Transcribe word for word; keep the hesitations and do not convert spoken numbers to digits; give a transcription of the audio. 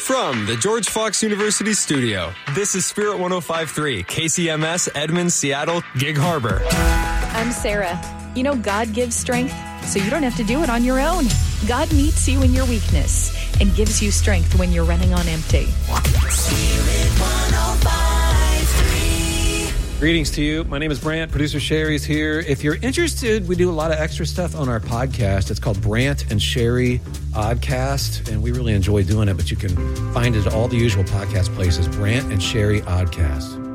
From the George Fox University studio, this is Spirit one oh five point three, K C M S, Edmonds, Seattle, Gig Harbor. I'm Sarah. You know, God gives strength, so you don't have to do it on your own. God meets you in your weakness and gives you strength when you're running on empty. Spirit one oh five point three. Greetings to you. My name is Brant. Producer Sherry's here. If you're interested, we do a lot of extra stuff on our podcast. It's called Brant and Sherry Oddcast, and we really enjoy doing it, but you can find it at all the usual podcast places. Brant and Sherry Oddcast.